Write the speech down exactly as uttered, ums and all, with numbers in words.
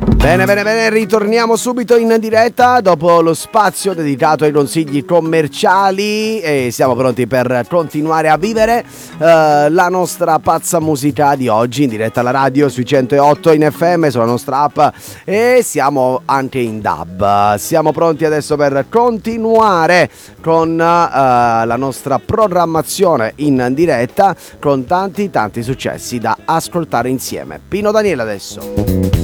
Bene, bene, bene, ritorniamo subito in diretta dopo lo spazio dedicato ai consigli commerciali e siamo pronti per continuare a vivere eh, la nostra pazza musica di oggi in diretta alla radio sui centootto in F M, sulla nostra app e siamo anche in D A B. Siamo pronti adesso per continuare con eh, la nostra programmazione in diretta con tanti tanti successi da ascoltare insieme. Pino Daniele adesso.